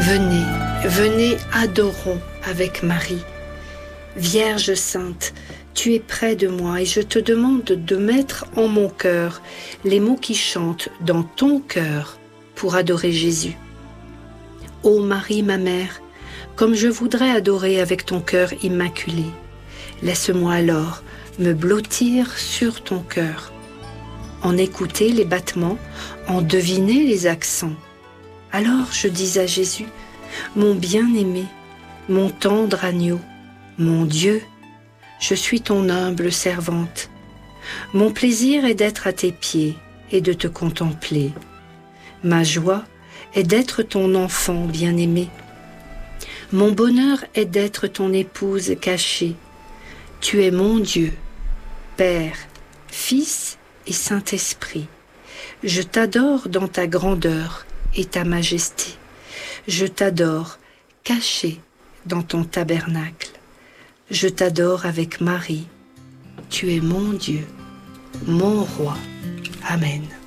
Venez, venez, adorons avec Marie. Vierge sainte, tu es près de moi et je te demande de mettre en mon cœur les mots qui chantent dans ton cœur pour adorer Jésus. Ô Marie, ma mère, comme je voudrais adorer avec ton cœur immaculé, laisse-moi alors me blottir sur ton cœur, en écouter les battements, en deviner les accents. Alors je dis à Jésus, mon bien-aimé, mon tendre agneau, mon Dieu, je suis ton humble servante. Mon plaisir est d'être à tes pieds et de te contempler. Ma joie est d'être ton enfant bien-aimé. Mon bonheur est d'être ton épouse cachée. Tu es mon Dieu, Père, Fils et Saint-Esprit. Je t'adore dans ta grandeur et ta majesté. Je t'adore caché dans ton tabernacle. Je t'adore avec Marie. Tu es mon Dieu, mon roi. Amen.